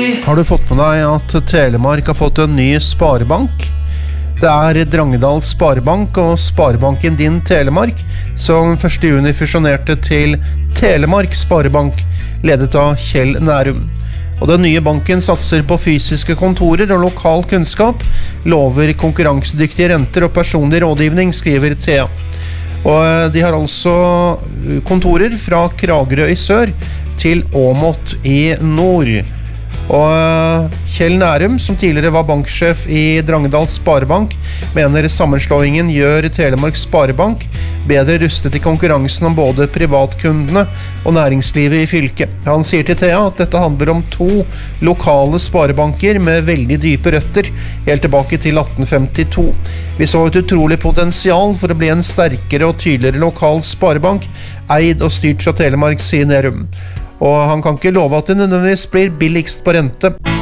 Har du fått med deg at Telemark har fått en ny sparebank? Det Drangedal Sparebank og Sparebanken Din Telemark som 1. juni fusjonerte til Telemark Sparebank, ledet av Kjell Nærum. Og den nye banken satser på fysiske kontorer og lokal kunnskap, lover konkurransedyktige renter og personlig rådgivning, skriver Thea. Og de har altså kontorer fra Kragerø i sør til Åmot i nord. Og Kjell Nærum, som tidligere var banksjef i Drangedal Sparebank, mener sammenslåingen gjør Telemark Sparebank bedre rustet i konkurransen om både privatkundene og næringslivet i fylket. Han sier til Thea at dette handler om 2 lokale sparebanker med veldig dype røtter, helt tilbake til 1852. Vi så et utrolig potensial for å bli en sterkere og tydeligere lokal sparebank, eid og styrt fra Telemark, sier Nærum. Og han kan ikke love at det nødvendigvis blir billigst på rente.